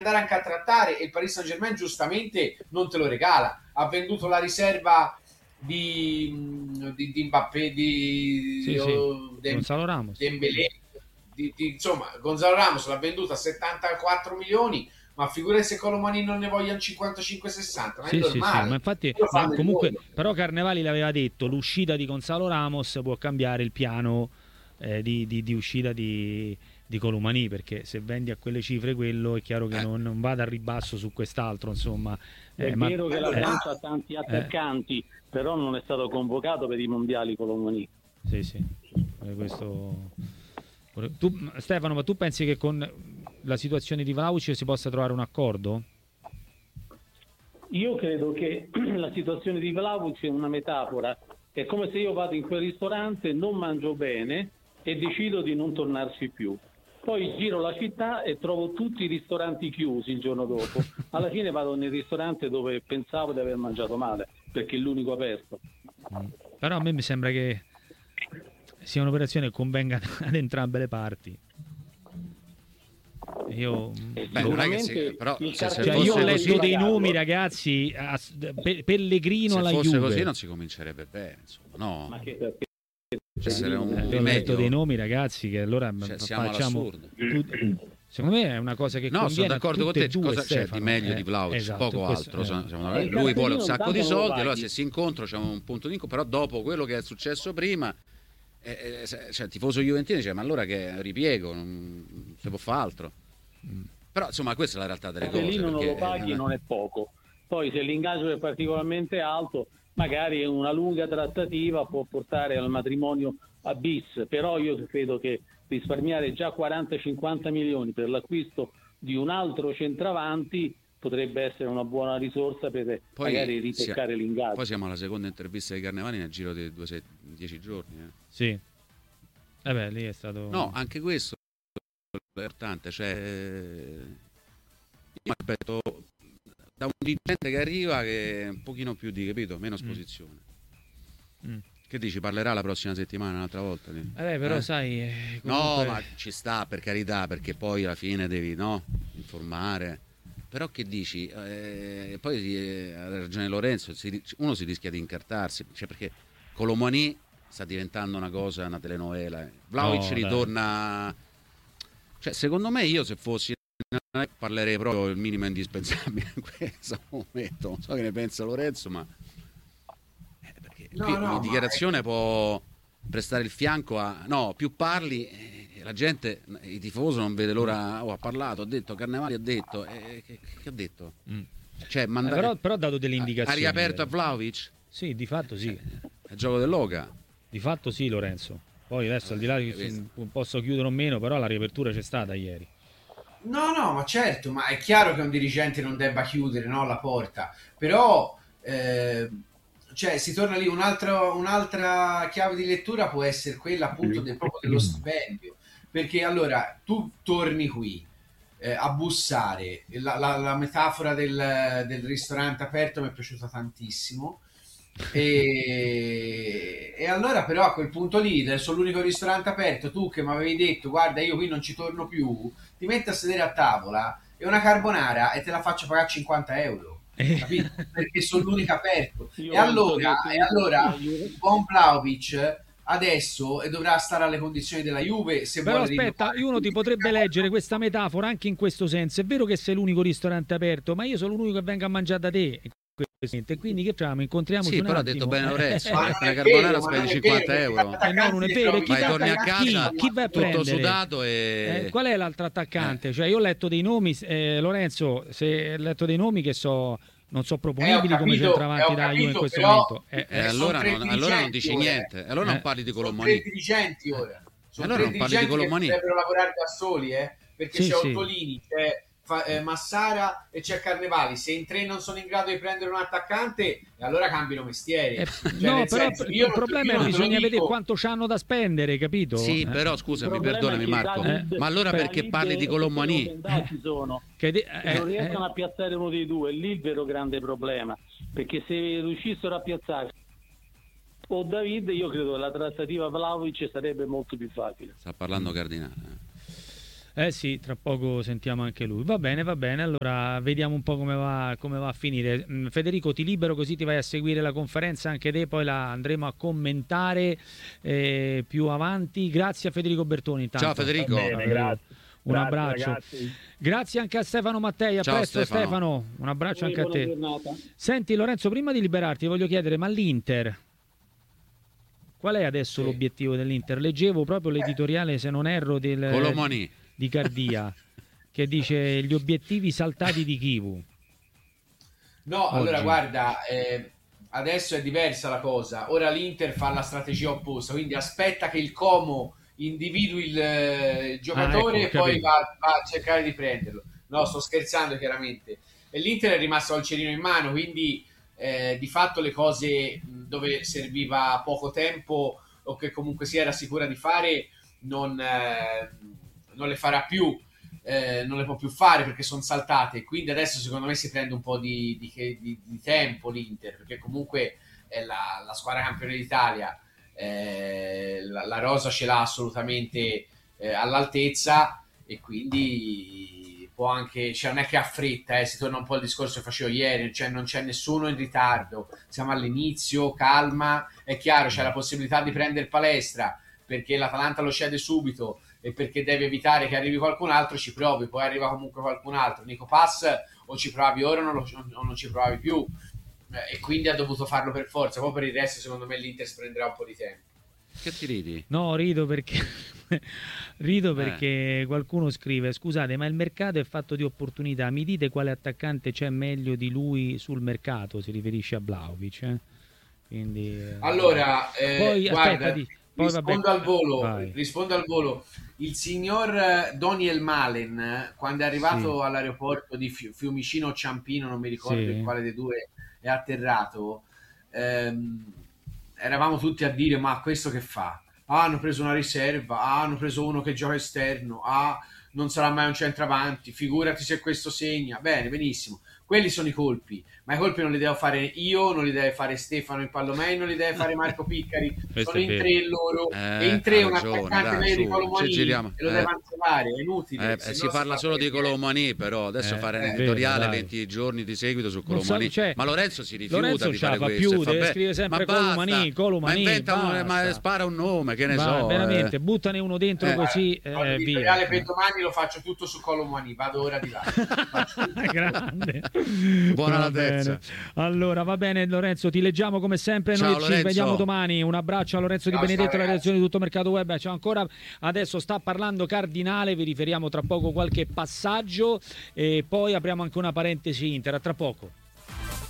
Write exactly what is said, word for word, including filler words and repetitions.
andare anche a trattare, e il Paris Saint-Germain giustamente non te lo regala. Ha venduto la riserva di, di, di Mbappé, di, sì, oh, sì. Gonzalo Ramos, Dembélé, di, di, insomma Gonzalo Ramos l'ha venduta a settantaquattro milioni, ma figurati se Colomani non ne vogliono cinquantacinque sessanta, ma sì, è sì, sì, normale. ma infatti, ma comunque, però Carnevali l'aveva detto, l'uscita di Gonzalo Ramos può cambiare il piano eh, di, di, di uscita di, di Colomani, perché se vendi a quelle cifre quello è chiaro che eh. non, non vada al ribasso su quest'altro, insomma. È eh, vero ma, che la eh, Francia ha tanti attaccanti, eh. però non è stato convocato per i mondiali Colomani. Sì, sì, questo... Tu, Stefano, ma tu pensi che con la situazione di Vlahovic si possa trovare un accordo? Io credo che la situazione di Vlahovic è una metafora. È come se io vado in quel ristorante, non mangio bene e decido di non tornarci più. Poi giro la città e trovo tutti i ristoranti chiusi il giorno dopo. Alla fine vado nel ristorante dove pensavo di aver mangiato male, perché è l'unico aperto. Mm. Però a me mi sembra che sia un'operazione che convenga ad entrambe le parti. Io, Beh, non è che si, però se, se cioè io ho letto così, dei nomi, ragazzi, a, pe, Pellegrino se alla fosse Juve. così non si comincerebbe bene, insomma, no? Ma che, essere un eh, ho letto dei nomi, ragazzi, che allora cioè, siamo facciamo tu, secondo me è una cosa che no, sono d'accordo con te. Due, cosa c'è di meglio eh, di Vlahovic? esatto, poco questo, altro. eh. Siamo, eh, lui vuole un sacco di soldi, allora se si incontrano c'è un punto di incontro, però dopo quello che è successo prima, eh, eh, cioè, tifoso juventino dice ma allora che ripiego, non, non si può fare altro. Mm. Però insomma questa è la realtà delle se cose. Se lì non perché, lo paghi eh, non è poco. Poi se l'ingaggio è particolarmente alto, magari una lunga trattativa può portare al matrimonio a bis, però io credo che risparmiare già quaranta cinquanta milioni per l'acquisto di un altro centravanti potrebbe essere una buona risorsa per poi magari ripeccare sia, l'ingaggio. Poi siamo alla seconda intervista di Carnevali nel giro di due, sei, dieci giorni. Eh. Sì. Eh beh, lì è stato... No, anche questo è importante, cioè io aspetto da un dirigente che arriva che è un pochino più di, capito, meno esposizione. Mm. Mm. Che dici, parlerà la prossima settimana un'altra volta? Eh beh, però eh? sai... Eh, No, comunque... ma ci sta, per carità, perché poi alla fine devi, no, informare. Però che dici? Eh, poi eh, ha ragione Lorenzo, si, uno si rischia di incartarsi, cioè perché Colomani sta diventando una cosa, una telenovela. Eh. Vlahovic no, ritorna... Dai. Cioè, secondo me io se fossi parlerei proprio il minimo indispensabile in questo momento. Non so che ne pensa Lorenzo, ma eh, perché no, qui no, dichiarazione è... può prestare il fianco a no, più parli eh, la gente, il tifoso non vede l'ora. Oh, ha parlato, ha detto, Carnevali ha detto, eh, che, che ha detto? Mm. Cioè, manda... eh, però, però ha dato delle indicazioni. Ha riaperto a Vlahovic? Sì, di fatto sì. È il gioco dell'Oca. Di fatto sì, Lorenzo. Poi adesso al di là di posso chiudere o meno, però la riapertura c'è stata ieri. No, no, ma certo, ma è chiaro che un dirigente non debba chiudere, no, la porta, però eh, cioè, si torna lì, un altro, un'altra chiave di lettura può essere quella appunto del, proprio dello stipendio, perché allora tu torni qui eh, a bussare, la, la, la metafora del, del ristorante aperto mi è piaciuta tantissimo. E, e allora però a quel punto lì sono l'unico ristorante aperto, tu che mi avevi detto guarda io qui non ci torno più, ti metti a sedere a tavola e una carbonara e te la faccio pagare cinquanta euro, capito? Perché sono l'unico aperto. E allora, e allora buon Vlahovic adesso e dovrà stare alle condizioni della Juve se però vuole aspetta, uno ti potrebbe leggere questa metafora anche in questo senso. È vero che sei l'unico ristorante aperto, ma io sono l'unico che venga a mangiare da te. E quindi che facciamo? Incontriamoci. Sì, un però attimo. ha detto bene Lorenzo, una carbonara spendi cinquanta euro. Eh no, non è vero. Chi, vai, torni a casa chi, chi va a tutto prendere? sudato e... Eh, qual è l'altro attaccante? Eh. Cioè io ho letto dei nomi, eh, Lorenzo, se ho letto dei nomi che so non so proponibili eh, capito, come centravanti da Juve in questo però, momento. Eh, eh, allora, non, allora non dici ora. niente. Allora eh. non parli di Colomani. Sono tre dirigenti ora. Sono allora tre non parli di Colomani. che dovrebbero lavorare da soli, eh? Perché sì, c'è sì. Ottolini, c'è Eh, Massara e c'è Carnevali. Se in tre non sono in grado di prendere un attaccante, allora cambiano mestiere. Eh, cioè, no, però senso, il non, problema è che bisogna vedere quanto c'hanno da spendere, capito? Sì, eh. però scusami, perdonami Marco, eh. ma allora perché parli di Colomani? Sono che de- eh, non riescono eh. a piazzare uno dei due, è lì il vero grande problema, perché se riuscissero a piazzare o David, io credo che la trattativa Vlahovic sarebbe molto più facile. Sta parlando Cardinale. Eh sì, tra poco sentiamo anche lui. Va bene, va bene, allora vediamo un po' come va, come va a finire. Federico, ti libero così ti vai a seguire la conferenza anche te, poi la andremo a commentare eh, più avanti. Grazie a Federico Bertoni intanto. Ciao Federico. Bene, grazie. Un Grazie, abbraccio. Ragazzi. Grazie anche a Stefano Mattei, a Ciao, presto Stefano. Stefano. Un abbraccio anche a Buona te. giornata. Senti Lorenzo, prima di liberarti voglio chiedere, ma l'Inter, qual è adesso Sì. l'obiettivo dell'Inter? Leggevo proprio l'editoriale, se non erro, del, Colomoni. di Cardia, che dice gli obiettivi saltati di Kivu. No, Oggi. allora guarda, eh, adesso è diversa la cosa. Ora l'Inter fa la strategia opposta, quindi aspetta che il Como individui il, eh, il giocatore Ah, ecco, e poi capito. va, va a cercare di prenderlo. No, sto scherzando chiaramente. E l'Inter è rimasto al cerino in mano, quindi eh, di fatto le cose mh, dove serviva poco tempo o che comunque si era sicura di fare non, eh, non le farà più. Eh, non le può più fare perché sono saltate, quindi adesso secondo me si prende un po' di, di, di, di tempo l'Inter, perché comunque è la, la squadra campione d'Italia, eh, la, la rosa ce l'ha assolutamente eh, all'altezza, e quindi può anche, cioè non è che ha fretta, eh, si torna un po' al discorso che facevo ieri, cioè non c'è nessuno in ritardo, siamo all'inizio, calma, è chiaro c'è la possibilità di prendere Palestra perché l'Atalanta lo cede subito e perché deve evitare che arrivi qualcun altro, ci provi, poi arriva comunque qualcun altro. Nico Pass o ci provavi ora o non, lo, o non ci provavi più, eh, e quindi ha dovuto farlo per forza. Poi per il resto secondo me l'Inter si prenderà un po' di tempo. Che ti ridi? No, rido perché rido perché qualcuno scrive: scusate, ma il mercato è fatto di opportunità, mi dite quale attaccante c'è meglio di lui sul mercato? Si riferisce a Vlahovic, eh? Quindi eh, Allora, eh, poi guarda, aspetta, di, poi rispondo vabbè. al volo, Vai. rispondo al volo. Il signor eh, Doniel Malen, eh, quando è arrivato Sì. all'aeroporto di Fiu- Fiumicino o Ciampino, non mi ricordo Sì. in quale dei due è atterrato, ehm, eravamo tutti a dire: ma questo che fa? Ah, hanno preso una riserva, ah, hanno preso uno che gioca esterno, ah, non sarà mai un centravanti, figurati se questo segna. Bene, benissimo. Quelli sono i colpi, ma i colpi non li devo fare io, non li deve fare Stefano in Pallomei, non li deve fare Marco Piccari. Questo Sono è in vero. tre loro, Eh, e in tre ha un ragione, attaccante dai, meglio di su, Colomani ci giriamo. e lo Eh. devono trovare, è inutile. Eh, se si no parla fa solo di per niente. Colomani, però adesso Eh, fare un è editoriale vero, dai. venti giorni di seguito su Non so, Colomani. cioè, ma Lorenzo si rifiuta Lorenzo di ce la fare fa questo. più, e fa, deve beh, scrivere sempre ma basta, Colomani, Colomani, ma inventa un, basta. ma spara un nome, che ne Va, so. veramente, eh. buttane uno dentro Eh, così eh, Ho via. l'editoriale per domani, lo faccio tutto su Colomani, vado ora di là. Faccio tutto. Grande. Buona Va la terza. bene. Allora, va bene Lorenzo, ti leggiamo come sempre. Ciao, Noi ci Lorenzo. vediamo domani. Un abbraccio a Lorenzo Ciao, Di Benedetto, ciao, la ragazzi. redazione di Tutto Mercato Web. C'è ancora adesso sta parlando Cardinale, vi riferiamo tra poco qualche passaggio e poi apriamo anche una parentesi Inter. A tra poco.